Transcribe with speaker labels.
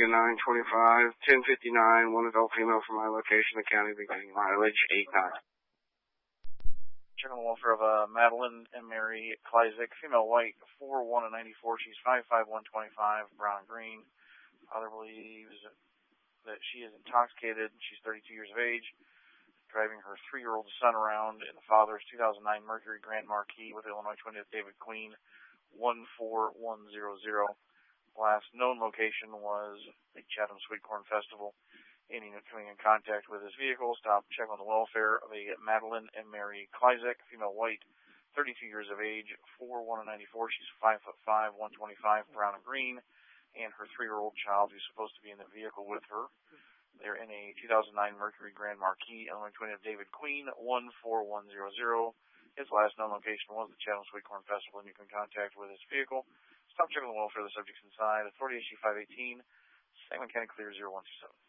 Speaker 1: 925, 1059, one adult female from my location, the county beginning mileage 89.
Speaker 2: Checking the welfare of Madeline and Mary Kleisik, female white, 4'1" and 94. She's 5'5", 125, brown and green. Father believes that she is intoxicated. She's 32 years of age, driving her 3-year-old son around in the father's 2009 Mercury Grand Marquis with Illinois 20th David Queen, 14100. Last known location was the Chatham Sweet Corn Festival. Any coming in contact with this vehicle, stop, check on the welfare of a Madeline and Mary Kleisik, female white, 32 years of age, 4'1" and 94. She's 5'5", 125, brown and green, and her 3-year-old child who's supposed to be in the vehicle with her. They're in a 2009 Mercury Grand Marquis, Illinois 20th David Queen, 14100. His last known location was the Chatham Sweet Corn Festival, and you can contact with this vehicle. Stop checking the welfare of the subjects inside. Authority issue 518, Sangamon County Clear 0127.